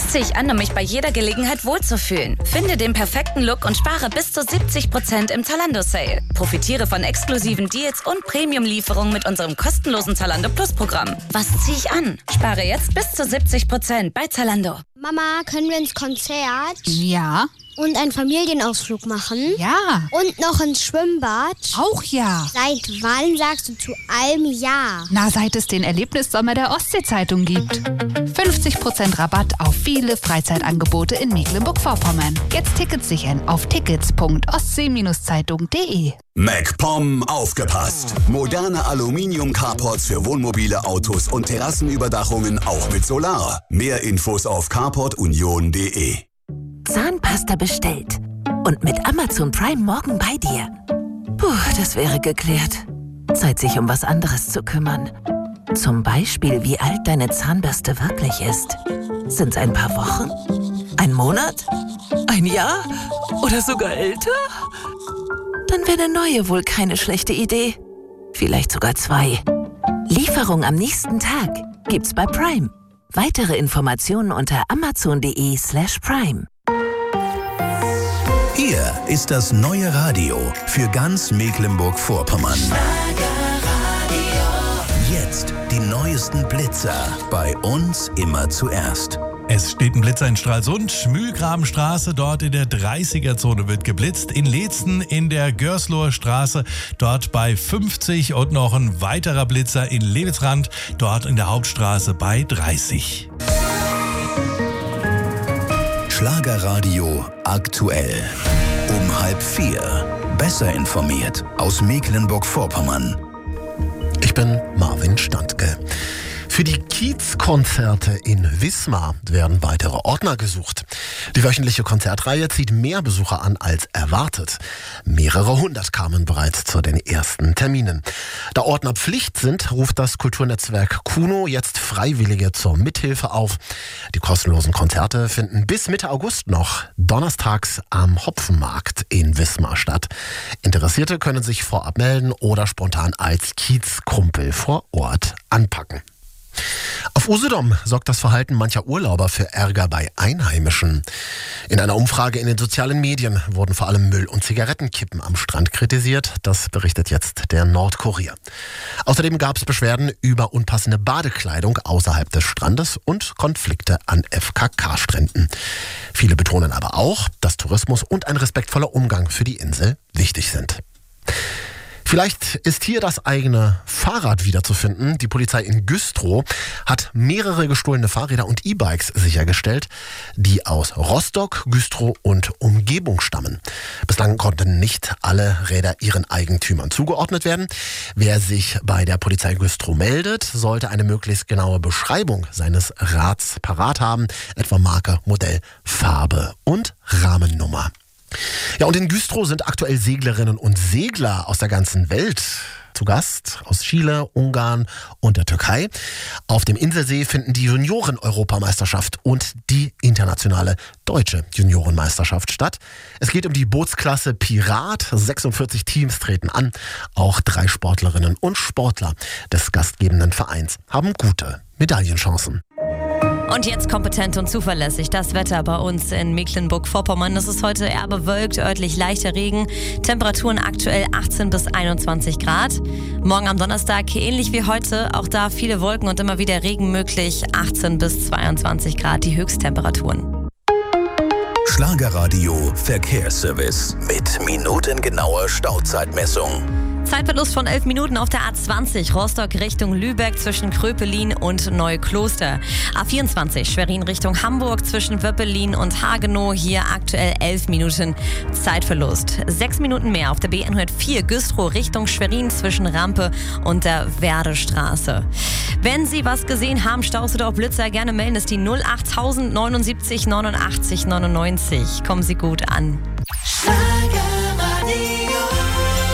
Was ziehe ich an, um mich bei jeder Gelegenheit wohlzufühlen? Finde den perfekten Look und spare bis zu 70% im Zalando-Sale. Profitiere von exklusiven Deals und Premium-Lieferungen mit unserem kostenlosen Zalando Plus-Programm. Was ziehe ich an? Spare jetzt bis zu 70% bei Zalando. Mama, können wir ins Konzert? Ja. Und einen Familienausflug machen? Ja. Und noch ins Schwimmbad? Auch ja. Seit wann sagst du zu allem ja? Na, seit es den Erlebnissommer der Ostsee-Zeitung gibt. 50% Rabatt auf viele Freizeitangebote in Mecklenburg-Vorpommern. Jetzt Tickets sichern auf tickets.ostsee-zeitung.de. MacPom aufgepasst! Moderne Aluminium-Carports für Wohnmobile, Autos und Terrassenüberdachungen auch mit Solar. Mehr Infos auf carportunion.de. Zahnpasta bestellt und mit Amazon Prime morgen bei dir. Puh, das wäre geklärt. Zeit, sich um was anderes zu kümmern. Zum Beispiel, wie alt deine Zahnbürste wirklich ist. Sind's ein paar Wochen? Ein Monat? Ein Jahr? Oder sogar älter? Dann wäre eine neue wohl keine schlechte Idee. Vielleicht sogar 2. Lieferung am nächsten Tag gibt's bei Prime. Weitere Informationen unter amazon.de/prime. Hier ist das neue Radio für ganz Mecklenburg-Vorpommern. Jetzt die neuesten Blitzer. Bei uns immer zuerst. Es steht ein Blitzer in Stralsund, Mühlgrabenstraße, dort in der 30er-Zone wird geblitzt. In Leetzen in der Görsloher Straße, dort bei 50 und noch ein weiterer Blitzer in Lewitsrand, dort in der Hauptstraße bei 30. Schlagerradio aktuell. Um 3:30. Besser informiert aus Mecklenburg-Vorpommern. Ich bin Marvin Standke. Für die Kiezkonzerte in Wismar werden weitere Ordner gesucht. Die wöchentliche Konzertreihe zieht mehr Besucher an als erwartet. Mehrere hundert kamen bereits zu den ersten Terminen. Da Ordner Pflicht sind, ruft das Kulturnetzwerk Kuno jetzt Freiwillige zur Mithilfe auf. Die kostenlosen Konzerte finden bis Mitte August noch donnerstags am Hopfenmarkt in Wismar statt. Interessierte können sich vorab melden oder spontan als Kiezkumpel vor Ort anpacken. Auf Usedom sorgt das Verhalten mancher Urlauber für Ärger bei Einheimischen. In einer Umfrage in den sozialen Medien wurden vor allem Müll- und Zigarettenkippen am Strand kritisiert. Das berichtet jetzt der Nordkurier. Außerdem gab es Beschwerden über unpassende Badekleidung außerhalb des Strandes und Konflikte an FKK-Stränden. Viele betonen aber auch, dass Tourismus und ein respektvoller Umgang für die Insel wichtig sind. Vielleicht ist hier das eigene Fahrrad wiederzufinden. Die Polizei in Güstrow hat mehrere gestohlene Fahrräder und E-Bikes sichergestellt, die aus Rostock, Güstrow und Umgebung stammen. Bislang konnten nicht alle Räder ihren Eigentümern zugeordnet werden. Wer sich bei der Polizei Güstrow meldet, sollte eine möglichst genaue Beschreibung seines Rads parat haben, etwa Marke, Modell, Farbe und Rahmennummer. Ja, und in Güstrow sind aktuell Seglerinnen und Segler aus der ganzen Welt zu Gast, aus Chile, Ungarn und der Türkei. Auf dem Inselsee finden die Junioren-Europameisterschaft und die internationale deutsche Juniorenmeisterschaft statt. Es geht um die Bootsklasse Pirat. 46 Teams treten an. Auch 3 Sportlerinnen und Sportler des gastgebenden Vereins haben gute Medaillenchancen. Und jetzt kompetent und zuverlässig das Wetter bei uns in Mecklenburg-Vorpommern. Es ist heute eher bewölkt, örtlich leichter Regen. Temperaturen aktuell 18 bis 21 Grad. Morgen am Donnerstag ähnlich wie heute. Auch da viele Wolken und immer wieder Regen möglich. 18 bis 22 Grad die Höchsttemperaturen. Schlagerradio Verkehrsservice mit minutengenauer Stauzeitmessung. Zeitverlust von 11 Minuten auf der A20 Rostock Richtung Lübeck zwischen Kröpelin und Neukloster. A24 Schwerin Richtung Hamburg zwischen Wöppelin und Hagenow. Hier aktuell 11 Minuten Zeitverlust. 6 Minuten mehr auf der B104 Güstrow Richtung Schwerin zwischen Rampe und der Werdestraße. Wenn Sie was gesehen haben, Staus oder auch Blitzer, gerne melden. Es ist die 08000 79 89 99. Kommen Sie gut an.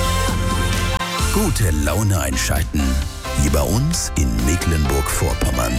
Gute Laune einschalten. Hier bei uns in Mecklenburg-Vorpommern.